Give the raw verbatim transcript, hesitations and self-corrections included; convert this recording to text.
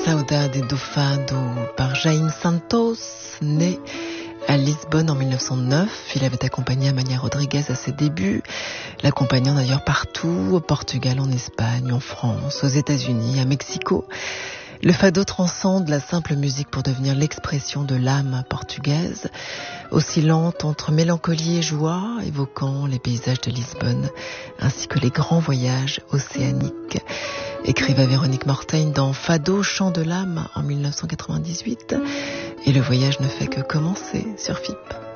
Saudade do Fado par Jaime Santos, né à Lisbonne en mille neuf cent neuf. Il avait accompagné Amalia Rodriguez à ses débuts, l'accompagnant d'ailleurs partout, au Portugal, en Espagne, en France, aux États-Unis, à Mexico. Le fado transcende la simple musique pour devenir l'expression de l'âme portugaise, oscillante entre mélancolie et joie, évoquant les paysages de Lisbonne, ainsi que les grands voyages océaniques. Écrivait Véronique Mortaigne dans Fado, chant de l'âme en mille neuf cent quatre-vingt-dix-huit. Et le voyage ne fait que commencer sur F I P.